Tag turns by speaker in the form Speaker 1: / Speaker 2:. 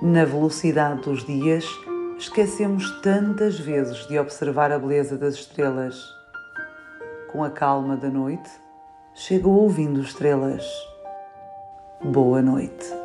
Speaker 1: Na velocidade dos dias, esquecemos tantas vezes de observar a beleza das estrelas. Com a calma da noite, chego ouvindo estrelas. Boa noite.